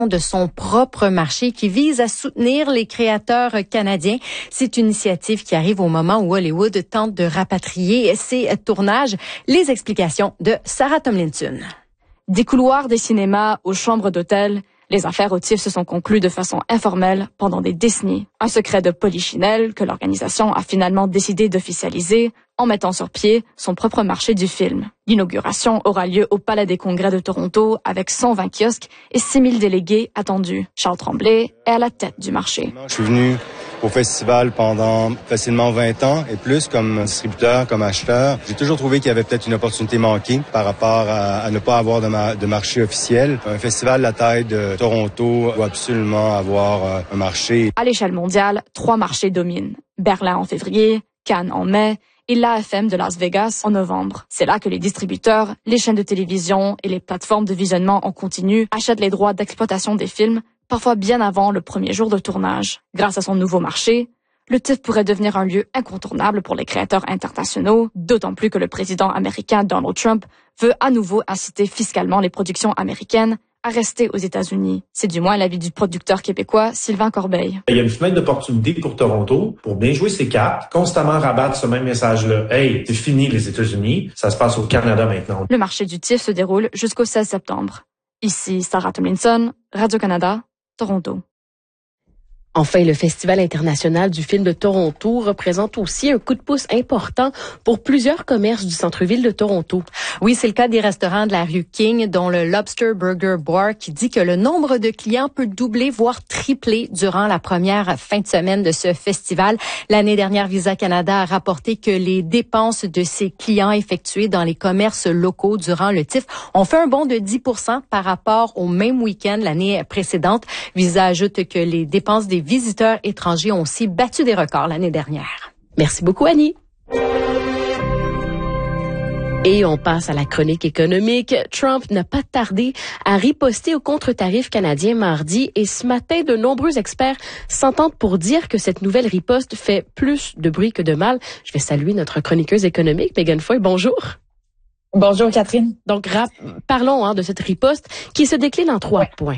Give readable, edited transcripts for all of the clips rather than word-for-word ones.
de son propre marché qui vise à soutenir les créateurs canadiens. C'est une initiative qui arrive au moment où Hollywood tente de rapatrier ses tournages. Les explications de Sarah Tomlinson. Des couloirs des cinémas aux chambres d'hôtel, les affaires au TIFF se sont conclues de façon informelle pendant des décennies. Un secret de polichinelle que l'organisation a finalement décidé d'officialiser en mettant sur pied son propre marché du film. L'inauguration aura lieu au Palais des Congrès de Toronto avec 120 kiosques et 6 000 délégués attendus. Charles Tremblay est à la tête du marché. Je suis venu au festival pendant facilement 20 ans et plus comme distributeur, comme acheteur. J'ai toujours trouvé qu'il y avait peut-être une opportunité manquée par rapport à ne pas avoir de marché officiel. Un festival de la taille de Toronto doit absolument avoir un marché. À l'échelle mondiale, 3 marchés dominent. Berlin en février, Cannes en mai et l'AFM de Las Vegas en novembre. C'est là que les distributeurs, les chaînes de télévision et les plateformes de visionnement en continu achètent les droits d'exploitation des films, parfois bien avant le premier jour de tournage. Grâce à son nouveau marché, le TIFF pourrait devenir un lieu incontournable pour les créateurs internationaux, d'autant plus que le président américain Donald Trump veut à nouveau inciter fiscalement les productions américaines à rester aux États-Unis. C'est du moins l'avis du producteur québécois Sylvain Corbeil. Il y a une fenêtre d'opportunité pour Toronto pour bien jouer ses cartes, constamment rabattre ce même message-là. Hey, c'est fini les États-Unis, ça se passe au Canada maintenant. Le marché du TIFF se déroule jusqu'au 16 septembre. Ici Sarah Tomlinson, Radio-Canada, Toronto. Enfin, le Festival international du film de Toronto représente aussi un coup de pouce important pour plusieurs commerces du centre-ville de Toronto. Oui, c'est le cas des restaurants de la rue King, dont le Lobster Burger Bar, qui dit que le nombre de clients peut doubler, voire tripler durant la première fin de semaine de ce festival. L'année dernière, Visa Canada a rapporté que les dépenses de ses clients effectuées dans les commerces locaux durant le TIFF ont fait un bond de 10% par rapport au même week-end l'année précédente. Visa ajoute que les dépenses des visiteurs étrangers ont aussi battu des records l'année dernière. Merci beaucoup, Annie. Et on passe à la chronique économique. Trump n'a pas tardé à riposter aux contre-tarifs canadiens mardi et ce matin, de nombreux experts s'entendent pour dire que cette nouvelle riposte fait plus de bruit que de mal. Je vais saluer notre chroniqueuse économique, Megan Foy. Bonjour. Bonjour, Catherine. Donc, parlons de cette riposte qui se décline en 3 points.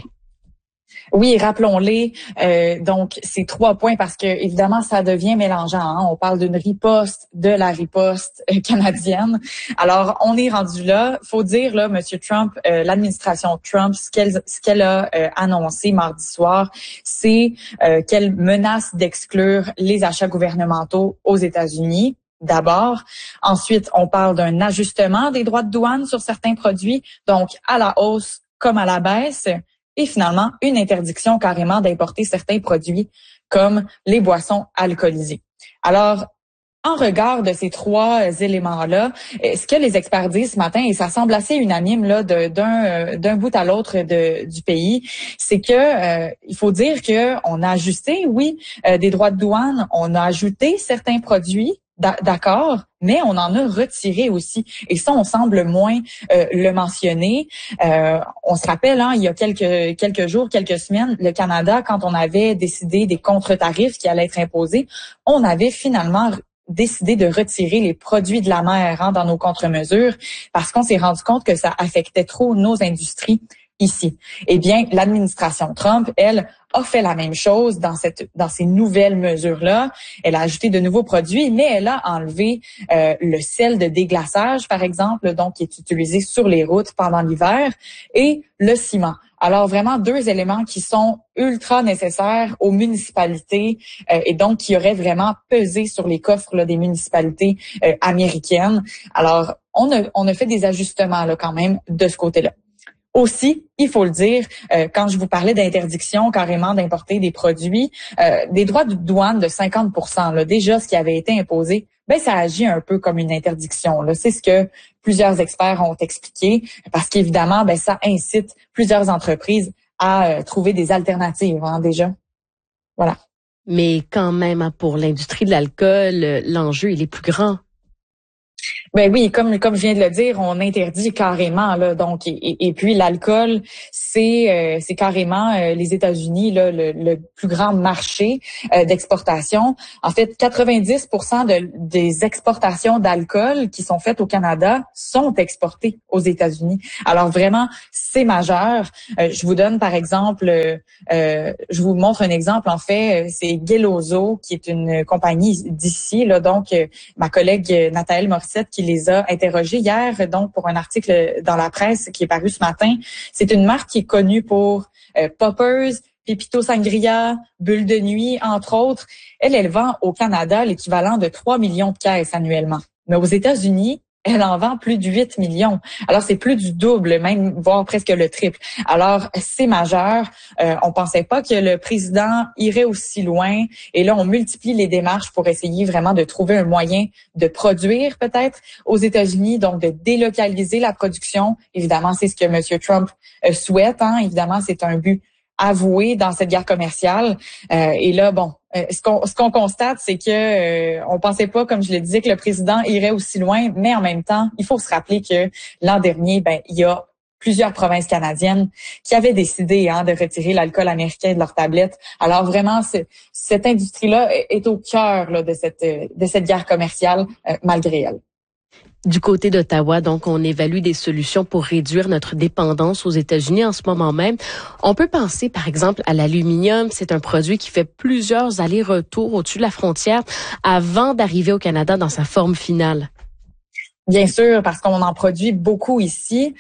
Oui, rappelons-les. Donc, c'est 3 points parce que évidemment, ça devient mélangeant. Hein? On parle d'une riposte, de la riposte canadienne. Alors, on est rendu là. Faut dire là, Monsieur Trump, l'administration Trump, ce qu'elle a annoncé mardi soir, c'est qu'elle menace d'exclure les achats gouvernementaux aux États-Unis. D'abord. Ensuite, on parle d'un ajustement des droits de douane sur certains produits, donc à la hausse comme à la baisse. Et finalement, une interdiction carrément d'importer certains produits comme les boissons alcoolisées. Alors, en regard de ces 3 éléments-là, ce que les experts disent ce matin, et ça semble assez unanime là d'un bout à l'autre du pays, c'est que il faut dire que on a ajusté, oui, des droits de douane, on a ajouté certains produits. D'accord, mais on en a retiré aussi. Et ça, on semble moins le mentionner. On se rappelle, hein, il y a quelques jours, quelques semaines, le Canada, quand on avait décidé des contre-tarifs qui allaient être imposés, on avait finalement décidé de retirer les produits de la mer dans nos contre-mesures parce qu'on s'est rendu compte que ça affectait trop nos industries ici. Eh bien, l'administration Trump, elle, a fait la même chose dans ces nouvelles mesures-là. Elle a ajouté de nouveaux produits, mais elle a enlevé le sel de déglaçage, par exemple, donc qui est utilisé sur les routes pendant l'hiver, et le ciment. Alors vraiment 2 éléments qui sont ultra nécessaires aux municipalités et donc qui auraient vraiment pesé sur les coffres là, des municipalités américaines. Alors on a fait des ajustements là quand même de ce côté-là. Aussi, il faut le dire, quand je vous parlais d'interdiction carrément d'importer des produits, des droits de douane de 50%, là, déjà ce qui avait été imposé, ça agit un peu comme une interdiction. Là. C'est ce que plusieurs experts ont expliqué, parce qu'évidemment, ça incite plusieurs entreprises à trouver des alternatives déjà. Voilà. Mais quand même, pour l'industrie de l'alcool, l'enjeu il est plus grand. Ben oui, comme je viens de le dire, on interdit carrément là. Donc et puis l'alcool, c'est carrément les États-Unis là le plus grand marché d'exportation. En fait, 90% des exportations d'alcool qui sont faites au Canada sont exportées aux États-Unis. Alors vraiment, c'est majeur. Je vous donne par exemple, je vous montre un exemple en fait, c'est Geloso qui est une compagnie d'ici là. Donc ma collègue Nathalie Morissette qui les a interrogés hier, donc pour un article dans la presse qui est paru ce matin. C'est une marque qui est connue pour Poppers, Pépito Sangria, Bulle de nuit, entre autres. Elle vend au Canada l'équivalent de 3 millions de caisses annuellement. Mais aux États-Unis, elle en vend plus de 8 millions. Alors, c'est plus du double, même voire presque le triple. Alors, c'est majeur. On pensait pas que le président irait aussi loin. Et là, on multiplie les démarches pour essayer vraiment de trouver un moyen de produire peut-être aux États-Unis, donc de délocaliser la production. Évidemment, c'est ce que M. Trump souhaite. Évidemment, c'est un but avoué dans cette guerre commerciale. Et là, bon, ce qu'on constate, c'est que on pensait pas, comme je le disais, que le président irait aussi loin, mais en même temps, il faut se rappeler que l'an dernier, il y a plusieurs provinces canadiennes qui avaient décidé de retirer l'alcool américain de leurs tablettes. Alors vraiment, cette industrie-là est au cœur là, de cette guerre commerciale, malgré elle. Du côté d'Ottawa, donc, on évalue des solutions pour réduire notre dépendance aux États-Unis en ce moment même. On peut penser, par exemple, à l'aluminium. C'est un produit qui fait plusieurs allers-retours au-dessus de la frontière avant d'arriver au Canada dans sa forme finale. Bien sûr, parce qu'on en produit beaucoup ici,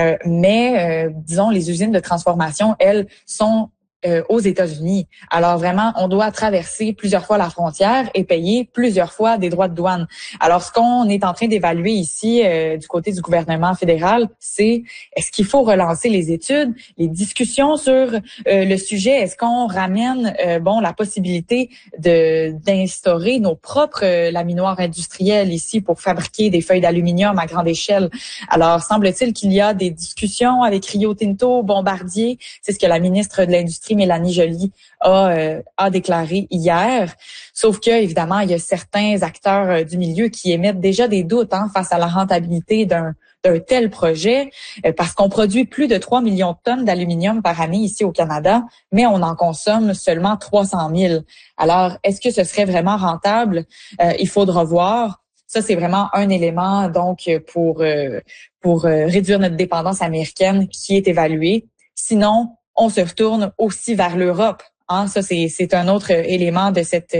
mais disons, les usines de transformation, elles, sont aux États-Unis. Alors vraiment, on doit traverser plusieurs fois la frontière et payer plusieurs fois des droits de douane. Alors ce qu'on est en train d'évaluer ici du côté du gouvernement fédéral, c'est est-ce qu'il faut relancer les études, les discussions sur le sujet, est-ce qu'on ramène la possibilité d'instaurer nos propres laminoirs industriels ici pour fabriquer des feuilles d'aluminium à grande échelle. Alors semble-t-il qu'il y a des discussions avec Rio Tinto, Bombardier, c'est ce que la ministre de l'Industrie Mélanie Joly a déclaré hier. Sauf que, évidemment, il y a certains acteurs du milieu qui émettent déjà des doutes face à la rentabilité d'un tel projet, parce qu'on produit plus de 3 millions de tonnes d'aluminium par année ici au Canada, mais on en consomme seulement 300 000. Alors, est-ce que ce serait vraiment rentable? Il faudra voir. Ça, c'est vraiment un élément donc pour réduire notre dépendance américaine qui est évalué. Sinon, on se retourne aussi vers l'Europe. Ça, c'est un autre élément de cette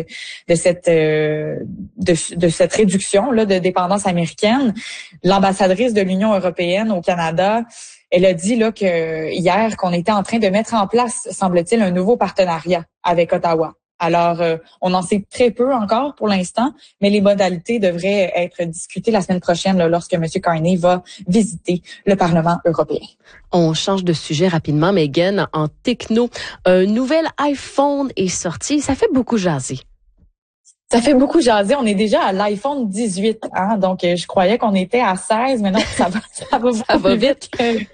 réduction là de dépendance américaine. L'ambassadrice de l'Union européenne au Canada, elle a dit là que hier qu'on était en train de mettre en place, semble-t-il, un nouveau partenariat avec Ottawa. Alors, on en sait très peu encore pour l'instant, mais les modalités devraient être discutées la semaine prochaine là, lorsque M. Carney va visiter le Parlement européen. On change de sujet rapidement, Megan. En techno, un nouvel iPhone est sorti. Ça fait beaucoup jaser. Ça fait beaucoup jaser. On est déjà à l'iPhone 18. Donc, je croyais qu'on était à 16, mais non, ça va vite.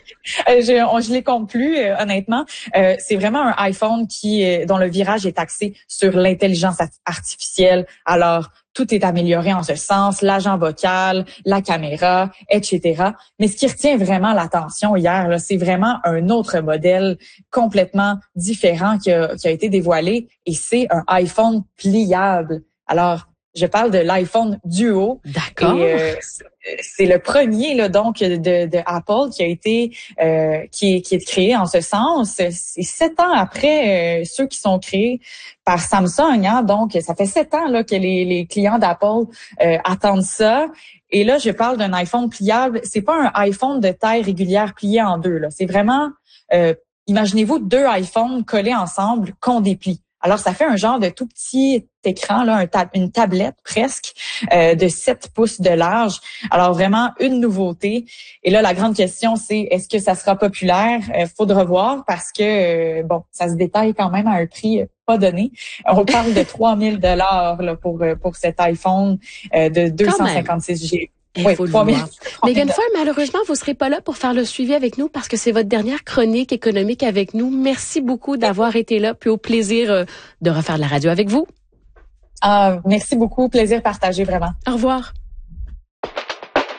Je les compte plus, honnêtement. C'est vraiment un iPhone dont le virage est axé sur l'intelligence artificielle. Alors, tout est amélioré en ce sens, l'agent vocal, la caméra, etc. Mais ce qui retient vraiment l'attention hier, là, c'est vraiment un autre modèle complètement différent qui a été dévoilé, et c'est un iPhone pliable. Alors, je parle de l'iPhone Duo. D'accord. Et c'est le premier là donc de Apple qui a été qui est créé en ce sens. C'est 7 ans après ceux qui sont créés par Samsung. Donc, ça fait 7 ans là que les clients d'Apple attendent ça. Et là, je parle d'un iPhone pliable. C'est pas un iPhone de taille régulière plié en deux. Là, c'est vraiment, imaginez-vous 2 iPhones collés ensemble qu'on déplie. Alors, ça fait un genre de tout petit écran, là, une tablette presque, de 7 pouces de large. Alors, vraiment, une nouveauté. Et là, la grande question, c'est est-ce que ça sera populaire? Faudra voir parce que, ça se détaille quand même à un prix pas donné. On parle de 3 000 $ là, pour cet iPhone de 256 GB. Il faut le voir. Megan Foy, malheureusement, vous serez pas là pour faire le suivi avec nous parce que c'est votre dernière chronique économique avec nous. Merci beaucoup d'avoir été là, puis au plaisir de refaire de la radio avec vous. Merci beaucoup. Plaisir partagé, vraiment. Au revoir.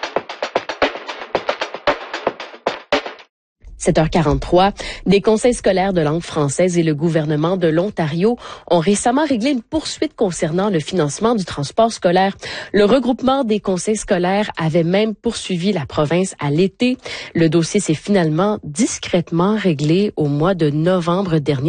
7h43, des conseils scolaires de langue française et le gouvernement de l'Ontario ont récemment réglé une poursuite concernant le financement du transport scolaire. Le regroupement des conseils scolaires avait même poursuivi la province à l'été. Le dossier s'est finalement discrètement réglé au mois de novembre dernier.